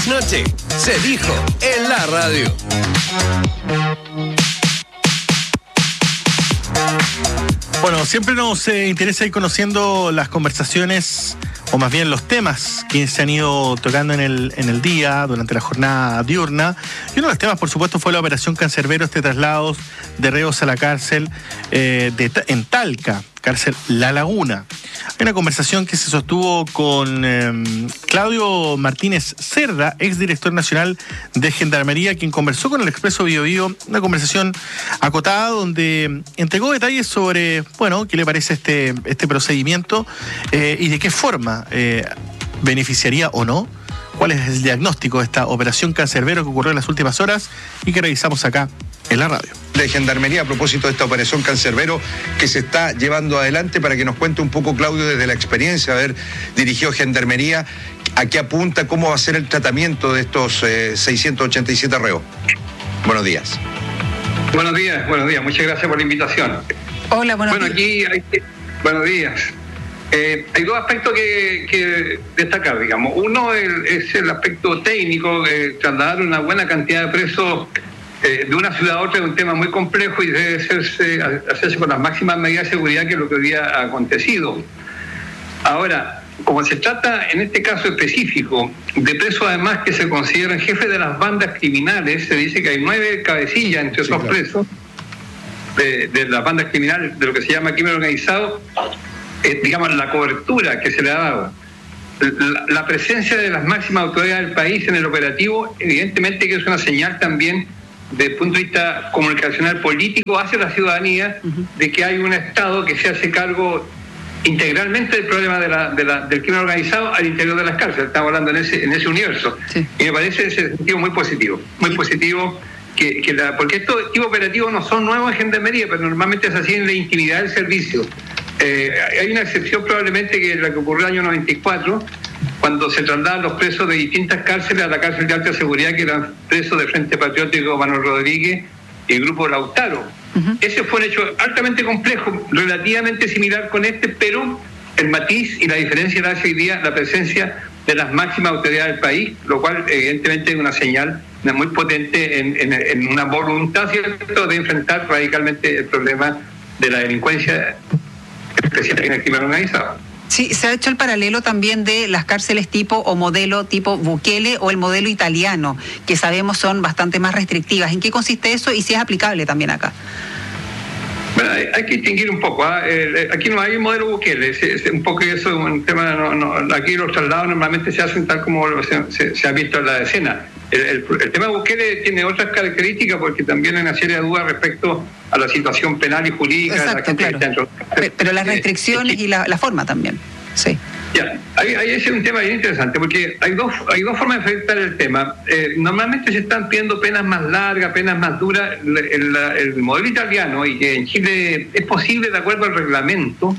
trasnoche se dijo en la radio. Bueno, siempre nos interesa ir conociendo las conversaciones, o más bien los temas que se han ido tocando en el día, durante la jornada diurna. Y uno de los temas, por supuesto, fue la operación Cancerbero, traslados de reos a la cárcel en Talca, cárcel La Laguna. Hay una conversación que se sostuvo con Claudio Martínez Cerda, exdirector nacional de Gendarmería, quien conversó con el Expreso Biobío, una conversación acotada donde entregó detalles sobre, bueno, qué le parece este procedimiento y de qué forma beneficiaría o no, cuál es el diagnóstico de esta operación Cancerbero que ocurrió en las últimas horas y que revisamos acá en la radio. De Gendarmería a propósito de esta operación Cancerbero que se está llevando adelante, para que nos cuente un poco, Claudio, desde la experiencia de haber dirigido Gendarmería, a qué apunta, cómo va a ser el tratamiento de estos 687 reos. Buenos días. Buenos días, muchas gracias por la invitación. Hola, buenos días. Buenos días. Hay dos aspectos que destacar, digamos. Uno es el aspecto técnico, trasladar una buena cantidad de presos de una ciudad a otra es un tema muy complejo y debe hacerse con las máximas medidas de seguridad, que es lo que hoy día ha acontecido. Ahora, como se trata en este caso específico de presos además que se consideran jefes de las bandas criminales, se dice que hay 9 cabecillas entre esos presos de las bandas criminales, de lo que se llama crimen organizado. Digamos, la cobertura que se le ha dado, la presencia de las máximas autoridades del país en el operativo, evidentemente que es una señal también desde el punto de vista comunicacional político hacia la ciudadanía, de que hay un Estado que se hace cargo integralmente del problema del crimen organizado al interior de las cárceles. Estamos hablando en ese universo. Sí. Y me parece ese sentido muy positivo, porque estos tipos operativos no son nuevos en Gendarmería, pero normalmente se hacían en la intimidad del servicio. Hay una excepción probablemente, que es la que ocurrió en el año 94, cuando se trasladaban los presos de distintas cárceles a la cárcel de alta seguridad, que eran presos de Frente Patriótico Manuel Rodríguez y el Grupo Lautaro. Ese fue un hecho altamente complejo, relativamente similar con este, pero el matiz y la diferencia la hace hoy día la presencia de las máximas autoridades del país, lo cual evidentemente es una señal muy potente en una voluntad, ¿cierto?, de enfrentar radicalmente el problema de la delincuencia, especialmente en el crimen organizado. Sí, se ha hecho el paralelo también de las cárceles tipo o modelo tipo Bukele o el modelo italiano, que sabemos son bastante más restrictivas. ¿En qué consiste eso y si es aplicable también acá? Bueno, hay que distinguir un poco. Aquí no hay un modelo Bukele, es un poco eso, un tema. Aquí los traslados normalmente se hacen tal como se ha visto en la escena. El tema Bukele tiene otras características, porque también hay una serie de dudas respecto a la situación penal y jurídica. Exacto, de la gente, claro. Pero las restricciones y la forma también. Sí. Ya, ahí es un tema bien interesante, porque hay dos formas de enfrentar el tema. Normalmente se están pidiendo penas más largas, penas más duras. El modelo italiano, y que en Chile es posible de acuerdo al reglamento,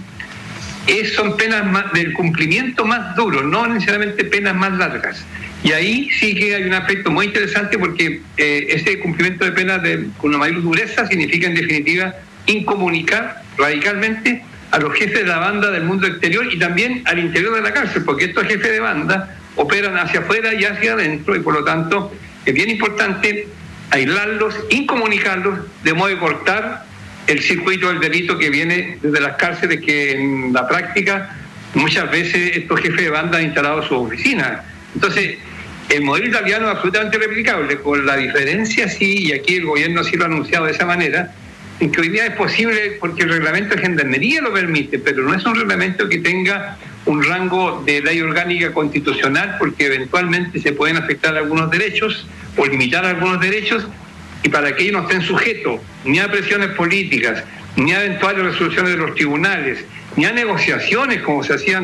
son penas del cumplimiento más duro, no necesariamente penas más largas. Y ahí sí que hay un aspecto muy interesante, porque ese cumplimiento de penas con una mayor dureza significa en definitiva incomunicar radicalmente a los jefes de la banda del mundo exterior y también al interior de la cárcel, porque estos jefes de banda operan hacia afuera y hacia adentro, y por lo tanto es bien importante aislarlos, incomunicarlos, de modo de cortar el circuito del delito que viene desde las cárceles, que en la práctica muchas veces estos jefes de banda han instalado sus oficinas. Entonces, el modelo italiano es absolutamente replicable, con la diferencia, sí, y aquí el gobierno sí lo ha anunciado de esa manera, en que hoy día es posible, porque el reglamento de Gendarmería lo permite, pero no es un reglamento que tenga un rango de ley orgánica constitucional, porque eventualmente se pueden afectar algunos derechos o limitar algunos derechos, y para que ellos no estén sujetos ni a presiones políticas, ni a eventuales resoluciones de los tribunales, ni a negociaciones como se hacía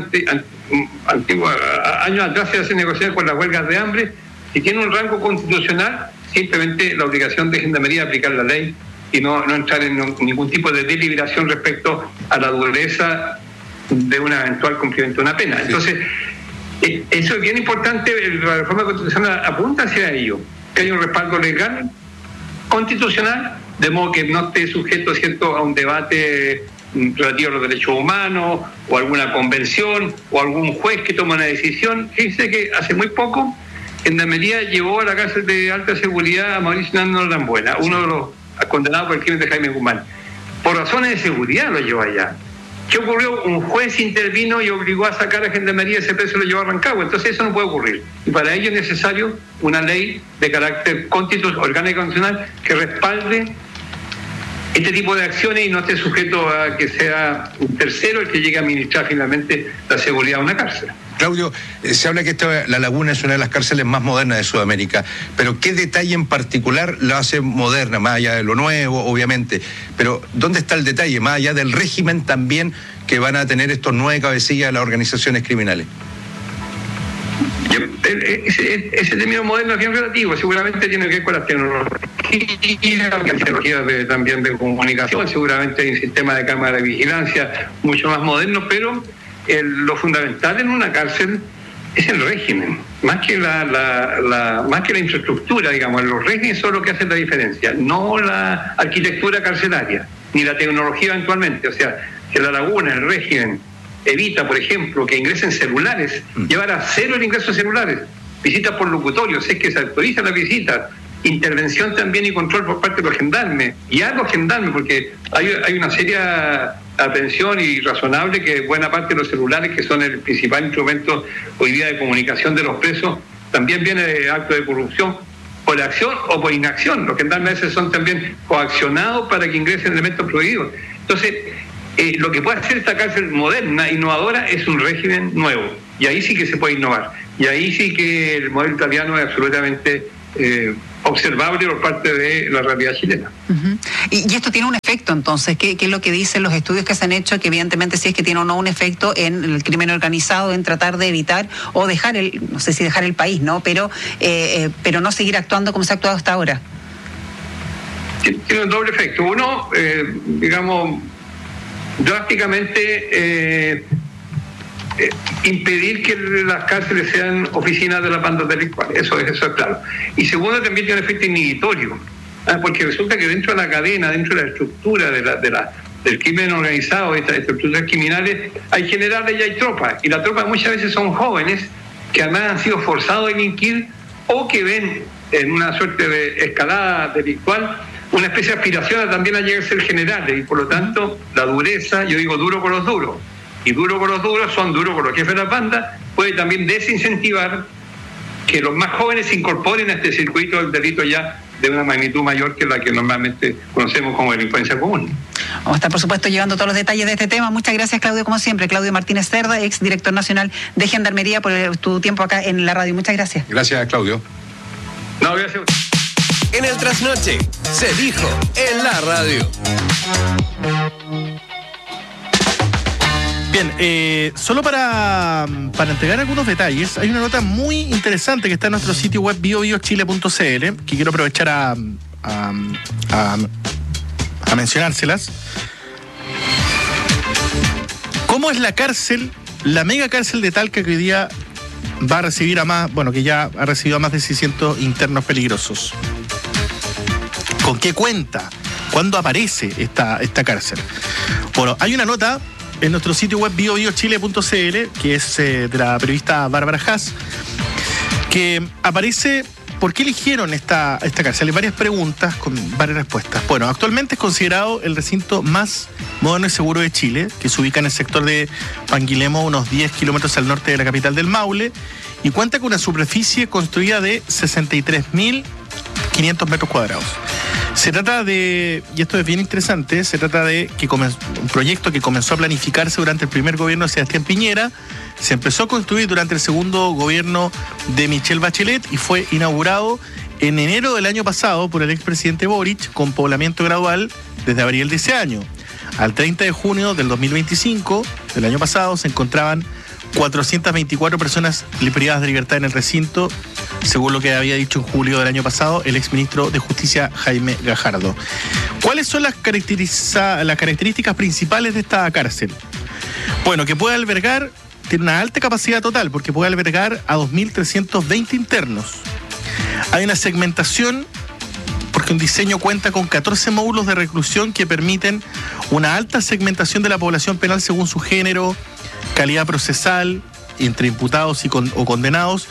años atrás. Se hace negociar con las huelgas de hambre. Si tiene un rango constitucional, simplemente la obligación de Gendarmería de aplicar la ley y no entrar en ningún tipo de deliberación respecto a la dureza de un eventual cumplimiento de una pena. Entonces, eso es bien importante. La reforma constitucional apunta hacia ello, que haya un respaldo legal, constitucional, de modo que no esté sujeto, ¿cierto?, a un debate relativo a los derechos humanos, o alguna convención, o algún juez que toma una decisión. Fíjense que hace muy poco Gendarmería llevó a la cárcel de alta seguridad a Mauricio Nando Rambuena, uno de los condenados por el crimen de Jaime Guzmán. Por razones de seguridad lo llevó allá. ¿Qué ocurrió? Un juez intervino y obligó a sacar a Gendarmería, ese preso lo llevó a Rancagua. Entonces eso no puede ocurrir. Y para ello es necesario una ley de carácter orgánica y constitucional que respalde este tipo de acciones y no esté sujeto a que sea un tercero el que llegue a administrar finalmente la seguridad de una cárcel. Claudio, se habla que La Laguna es una de las cárceles más modernas de Sudamérica, pero ¿qué detalle en particular la hace moderna, más allá de lo nuevo, obviamente? Pero ¿dónde está el detalle, más allá del régimen también que van a tener estos 9 cabecillas de las organizaciones criminales? Ese término moderno es bien relativo, seguramente tiene que ver con las tecnologías también de comunicación, seguramente hay un sistema de cámara de vigilancia mucho más moderno, pero lo fundamental en una cárcel es el régimen, más que más que la infraestructura, digamos. Los regímenes son lo que hacen la diferencia, no la arquitectura carcelaria, ni la tecnología eventualmente. O sea, que La Laguna, el régimen, evita, por ejemplo, que ingresen celulares, llevar a cero el ingreso de celulares, visitas por locutorio, es que se actualizan las visitas, intervención también y control por parte de los gendarmes, y a los gendarmes, porque hay una seria atención y razonable que buena parte de los celulares, que son el principal instrumento hoy día de comunicación de los presos, también viene de actos de corrupción por acción o por inacción. Los gendarmes a veces son también coaccionados para que ingresen elementos prohibidos. Entonces, lo que puede hacer esta cárcel moderna, innovadora, es un régimen nuevo, y ahí sí que se puede innovar, y ahí sí que el modelo italiano es absolutamente observable por parte de la realidad chilena. Uh-huh. Y esto tiene un efecto, entonces, ¿qué es lo que dicen los estudios que se han hecho? Que evidentemente sí es que tiene o no un efecto en el crimen organizado, en tratar de evitar o dejar no sé si dejar el país, ¿no? Pero no seguir actuando como se ha actuado hasta ahora. Tiene un doble efecto. Uno, digamos, drásticamente impedir que las cárceles sean oficinas de las bandas delictuales, eso es claro. Y segundo, también tiene un efecto inhibitorio, porque resulta que dentro de la cadena, dentro de la estructura del crimen organizado, de estas estructuras criminales, hay generales y hay tropas, y las tropas muchas veces son jóvenes que además han sido forzados a delinquir o que ven en una suerte de escalada delictual una especie de aspiración también a llegar a ser generales, y por lo tanto la dureza, yo digo duro con los duros, y duro con los duros son duros con los jefes de la banda, puede también desincentivar que los más jóvenes se incorporen a este circuito del delito ya de una magnitud mayor que la que normalmente conocemos como delincuencia común. Vamos a estar, por supuesto, llevando todos los detalles de este tema. Muchas gracias, Claudio, como siempre. Claudio Martínez Cerda, ex director nacional de Gendarmería, por tu tiempo acá en la radio. Muchas gracias. Gracias, Claudio. No, gracias. En el Trasnoche, se dijo en la radio. Bien, solo para entregar algunos detalles, hay una nota muy interesante que está en nuestro sitio web biobiochile.cl, que quiero aprovechar a mencionárselas. ¿Cómo es la cárcel, la mega cárcel de Talca, que hoy día va a recibir que ya ha recibido a más de 600 internos peligrosos? ¿Con qué cuenta? ¿Cuándo aparece esta cárcel? Bueno, hay una nota en nuestro sitio web biobiochile.cl, que es de la periodista Bárbara Haas, que aparece por qué eligieron esta cárcel. Hay varias preguntas con varias respuestas. Bueno, actualmente es considerado el recinto más moderno y seguro de Chile, que se ubica en el sector de Panguilemo, unos 10 kilómetros al norte de la capital del Maule, y cuenta con una superficie construida de 63.500 metros cuadrados. Se trata de, y esto es bien interesante, se trata de un proyecto que comenzó a planificarse durante el primer gobierno de Sebastián Piñera, se empezó a construir durante el segundo gobierno de Michelle Bachelet y fue inaugurado en enero del año pasado por el expresidente Boric, con poblamiento gradual desde abril de ese año. Al 30 de junio del 2025, del año pasado, se encontraban 424 personas privadas de libertad en el recinto, según lo que había dicho en julio del año pasado el exministro de Justicia Jaime Gajardo. ¿Cuáles son las características principales de esta cárcel? Bueno, que puede albergar, tiene una alta capacidad total, porque puede albergar a 2.320 internos. Hay una segmentación, porque un diseño cuenta con 14 módulos de reclusión que permiten una alta segmentación de la población penal según su género, calidad procesal, entre imputados o condenados,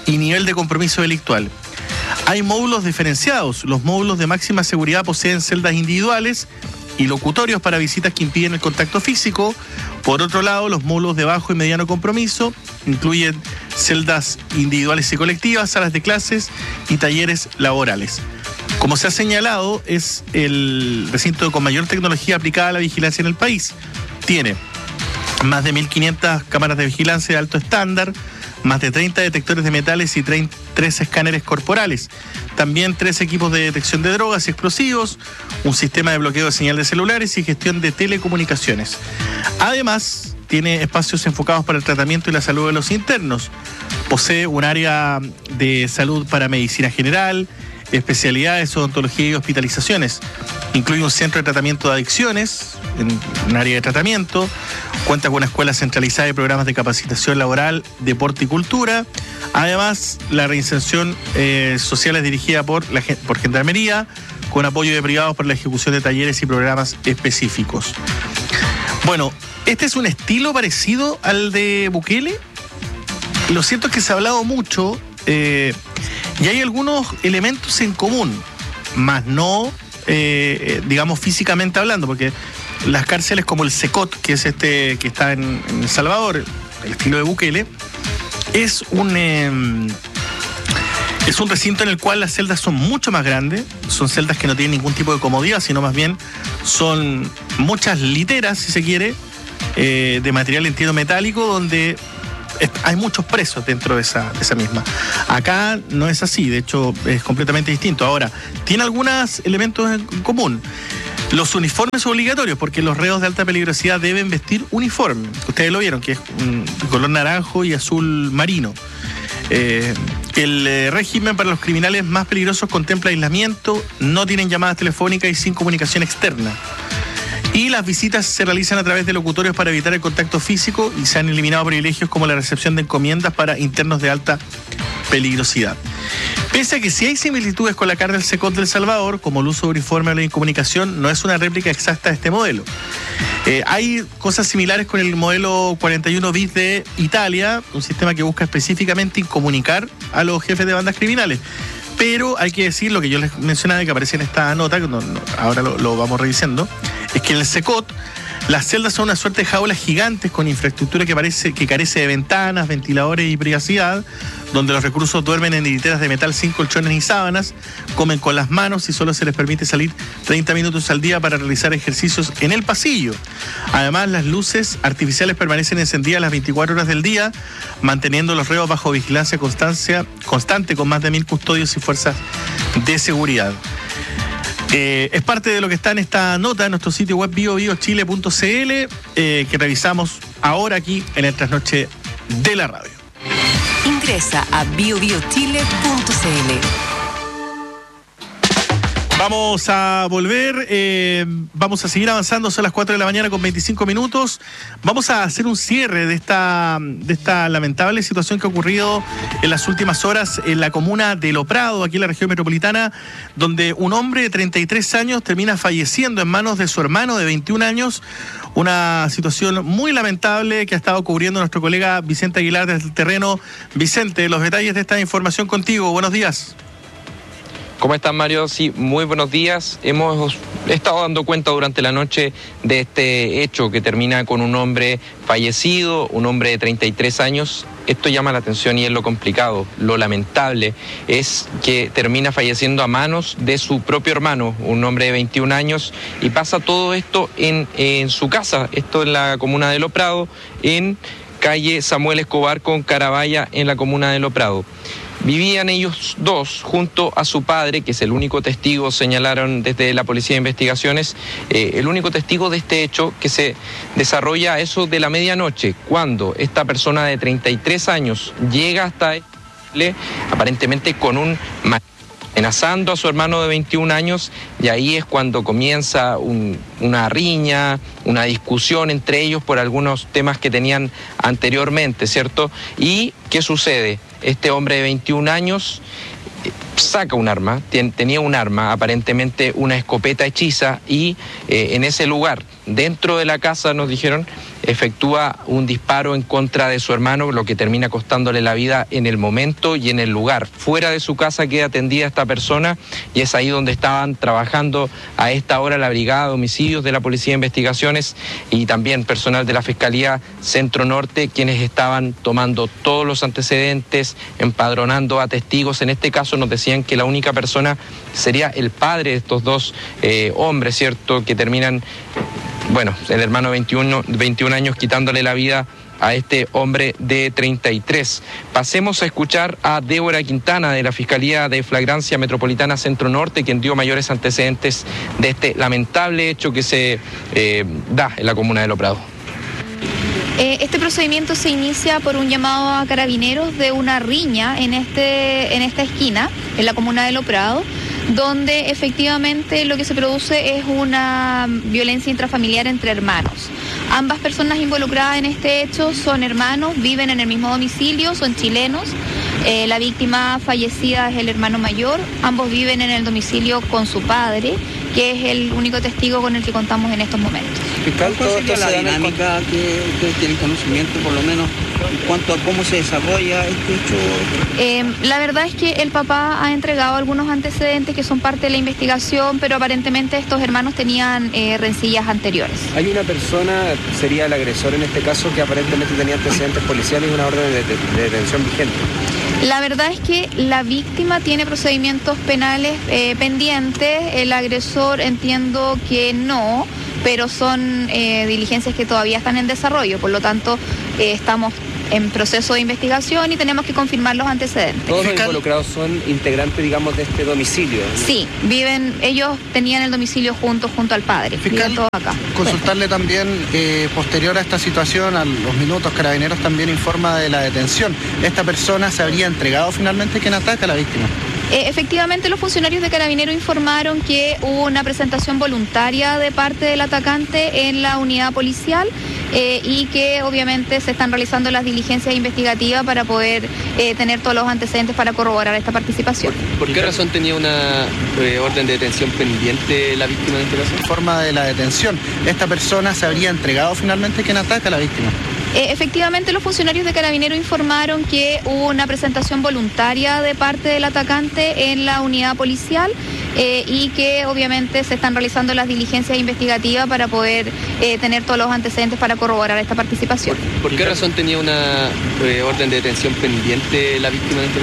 y nivel de compromiso delictual. Hay módulos diferenciados. Los módulos de máxima seguridad poseen celdas individuales y locutorios para visitas que impiden el contacto físico. Por otro lado, los módulos de bajo y mediano compromiso incluyen celdas individuales y colectivas, salas de clases y talleres laborales. Como se ha señalado, es el recinto con mayor tecnología aplicada a la vigilancia en el país. Tiene más de 1.500 cámaras de vigilancia de alto estándar, más de 30 detectores de metales y 3 escáneres corporales. También 3 equipos de detección de drogas y explosivos, un sistema de bloqueo de señal de celulares y gestión de telecomunicaciones. Además, tiene espacios enfocados para el tratamiento y la salud de los internos. Posee un área de salud para medicina general, especialidades, odontología y hospitalizaciones. Incluye un centro de tratamiento de adicciones, en un área de tratamiento. Cuenta con una escuela centralizada de programas de capacitación laboral, deporte y cultura. Además, la reinserción social es dirigida por Gendarmería, con apoyo de privados para la ejecución de talleres y programas específicos. Bueno, este es un estilo parecido al de Bukele. Lo cierto es que se ha hablado mucho y hay algunos elementos en común, más no, digamos, físicamente hablando, porque las cárceles como el Secot, que es este que está en El Salvador, el estilo de Bukele, es un recinto en el cual las celdas son mucho más grandes, son celdas que no tienen ningún tipo de comodidad, sino más bien son muchas literas, si se quiere, de material entiendo metálico, donde hay muchos presos dentro de esa misma. Acá no es así, de hecho es completamente distinto. Ahora, tiene algunos elementos en común. Los uniformes son obligatorios porque los reos de alta peligrosidad deben vestir uniforme. Ustedes lo vieron, que es un color naranjo y azul marino. El régimen para los criminales más peligrosos contempla aislamiento, no tienen llamadas telefónicas y sin comunicación externa. Y las visitas se realizan a través de locutorios para evitar el contacto físico y se han eliminado privilegios como la recepción de encomiendas para internos de alta peligrosidad. Pese a que sí hay similitudes con la cárcel Secot del Salvador, como el uso de uniforme o la incomunicación, no es una réplica exacta de este modelo. Hay cosas similares con el modelo 41 bis de Italia, un sistema que busca específicamente incomunicar a los jefes de bandas criminales. Pero hay que decir lo que yo les mencionaba, que aparece en esta nota, que ahora lo vamos revisando, es que en el Secot las celdas son una suerte de jaulas gigantes con infraestructura que carece de ventanas, ventiladores y privacidad, donde los reclusos duermen en literas de metal sin colchones ni sábanas, comen con las manos y solo se les permite salir 30 minutos al día para realizar ejercicios en el pasillo. Además, las luces artificiales permanecen encendidas las 24 horas del día, manteniendo a los reos bajo vigilancia constante con más de 1.000 custodios y fuerzas de seguridad. Es parte de lo que está en esta nota en nuestro sitio web biobiochile.cl, que revisamos ahora aquí en el Trasnoche de la Radio. Ingresa a biobiochile.cl. Vamos a volver, vamos a seguir avanzando, son las 4 de la mañana con 25 minutos. Vamos a hacer un cierre de esta lamentable situación que ha ocurrido en las últimas horas en la comuna de Lo Prado, aquí en la región metropolitana, donde un hombre de 33 años termina falleciendo en manos de su hermano de 21 años. Una situación muy lamentable que ha estado cubriendo nuestro colega Vicente Aguilar desde el terreno. Vicente, los detalles de esta información contigo. Buenos días. ¿Cómo están, Mario? Sí, muy buenos días. Hemos estado dando cuenta durante la noche de este hecho que termina con un hombre fallecido, un hombre de 33 años. Esto llama la atención y es lo complicado, lo lamentable, es que termina falleciendo a manos de su propio hermano, un hombre de 21 años, y pasa todo esto en su casa, esto en la comuna de Lo Prado, en calle Samuel Escobar con Carabaya, en la comuna de Lo Prado. Vivían ellos dos junto a su padre, que es el único testigo, señalaron desde la Policía de Investigaciones, el único testigo de este hecho que se desarrolla a eso de la medianoche, cuando esta persona de 33 años llega hasta él, aparentemente con un amenazando a su hermano de 21 años, y ahí es cuando comienza una riña, una discusión entre ellos por algunos temas que tenían anteriormente, ¿cierto? ¿Y qué sucede? Este hombre de 21 años saca un arma, tenía un arma, aparentemente una escopeta hechiza, y en ese lugar, dentro de la casa, nos dijeron, efectúa un disparo en contra de su hermano, lo que termina costándole la vida en el momento y en el lugar. Fuera de su casa queda atendida esta persona y es ahí donde estaban trabajando a esta hora la Brigada de Homicidios de la Policía de Investigaciones y también personal de la Fiscalía Centro Norte, quienes estaban tomando todos los antecedentes, empadronando a testigos. En este caso nos decían que la única persona sería el padre de estos dos hombres, ¿cierto?, que terminan, bueno, el hermano 21 años quitándole la vida a este hombre de 33. Pasemos a escuchar a Débora Quintana de la Fiscalía de Flagrancia Metropolitana Centro Norte, quien dio mayores antecedentes de este lamentable hecho que se da en la comuna de Lo Prado. Este procedimiento se inicia por un llamado a carabineros de una riña en esta esquina, en la comuna de Lo Prado, donde efectivamente lo que se produce es una violencia intrafamiliar entre hermanos. Ambas personas involucradas en este hecho son hermanos, viven en el mismo domicilio, son chilenos. La víctima fallecida es el hermano mayor, ambos viven en el domicilio con su padre, que es el único testigo con el que contamos en estos momentos. Fiscal, ¿cuál sería la dinámica que ustedes tienen conocimiento, por lo menos, en cuanto a cómo se desarrolla este hecho? La verdad es que el papá ha entregado algunos antecedentes que son parte de la investigación, pero aparentemente estos hermanos tenían rencillas anteriores. Hay una persona, sería el agresor en este caso, que aparentemente tenía antecedentes policiales y una orden de detención vigente. La verdad es que la víctima tiene procedimientos penales pendientes, el agresor entiendo que no, pero son diligencias que todavía están en desarrollo, por lo tanto estamos en proceso de investigación y tenemos que confirmar los antecedentes. ¿Todos los involucrados son integrantes, digamos, de este domicilio? Sí, ellos tenían el domicilio junto al padre. Fiscal, todos acá. Consultarle también, posterior a esta situación, a los minutos, Carabineros también informa de la detención. ¿Esta persona se habría entregado finalmente? ¿Quién ataca a la víctima? Efectivamente, los funcionarios de Carabineros informaron que hubo una presentación voluntaria de parte del atacante en la unidad policial y que obviamente se están realizando las diligencias investigativas para poder tener todos los antecedentes para corroborar esta participación. ¿Por qué razón tenía una orden de detención pendiente la víctima en este caso? Forma de la detención. ¿Esta persona se habría entregado finalmente? ¿Quién ataca a la víctima? Efectivamente, los funcionarios de Carabineros informaron que hubo una presentación voluntaria de parte del atacante en la unidad policial y que obviamente se están realizando las diligencias investigativas para poder tener todos los antecedentes para corroborar esta participación. ¿Por qué razón tenía una orden de detención pendiente la víctima en este caso?